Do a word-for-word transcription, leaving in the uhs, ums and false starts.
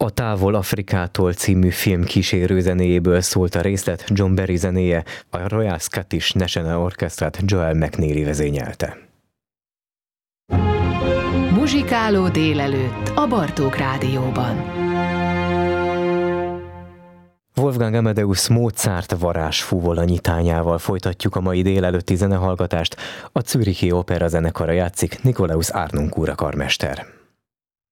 A Távol Afrikától című film kísérő zenéjéből szólt a részlet, John Barry zenéje, a Royal Scottish National Orchestrát Joel McNeely vezényelte. Muzsikáló délelőtt a Bartók Rádióban. Wolfgang Amadeus Mozart varázsfúvola nyitányával folytatjuk a mai délelőtti zenehallgatást. A Zürichi Opera zenekara játszik, Nikolaus Arnunk úr a karmester.